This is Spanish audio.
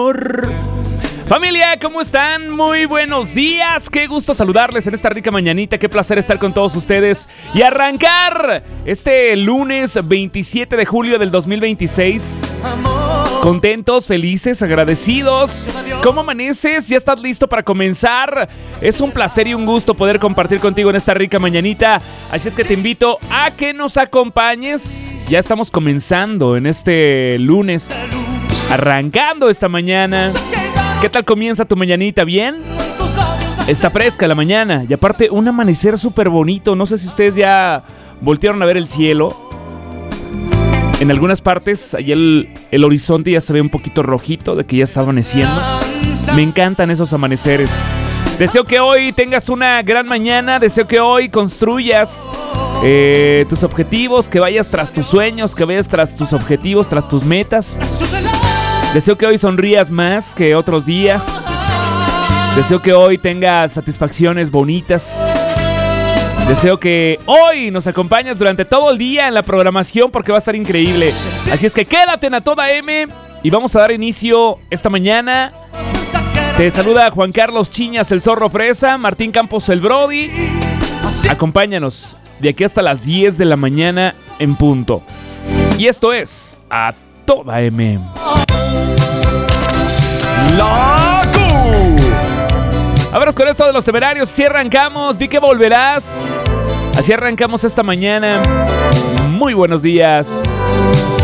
Familia, ¿cómo están? Muy buenos días, qué gusto saludarles en esta rica mañanita, qué placer estar con todos ustedes y arrancar este lunes 27 de julio del 2026. Contentos, felices, agradecidos. ¿Cómo amaneces? ¿Ya estás listo para comenzar? Es un placer y un gusto poder compartir contigo en esta rica mañanita, así es que te invito a que nos acompañes. Ya estamos comenzando en este lunes, arrancando esta mañana. ¿Qué tal comienza tu mañanita? ¿Bien? Está fresca la mañana y aparte un amanecer súper bonito. No sé si ustedes ya voltearon a ver el cielo. En algunas partes, ahí el horizonte ya se ve un poquito rojito de que ya está amaneciendo. Me encantan esos amaneceres. Deseo que hoy tengas una gran mañana. Deseo que hoy construyas tus objetivos, que vayas tras tus sueños, que vayas tras tus objetivos, tras tus metas. Deseo que hoy sonrías más que otros días. Deseo que hoy tengas satisfacciones bonitas. Deseo que hoy nos acompañes durante todo el día en la programación porque va a estar increíble. Así es que quédate en A Toda M y vamos a dar inicio esta mañana. Te saluda Juan Carlos Chiñas, el Zorro Fresa, Martín Campos, el Brody. Acompáñanos de aquí hasta las 10 de la mañana en punto. Y esto es A Toda M. ¡Loco! Vámonos con esto de los temerarios. Si arrancamos, di que volverás. Así arrancamos esta mañana. Muy buenos días.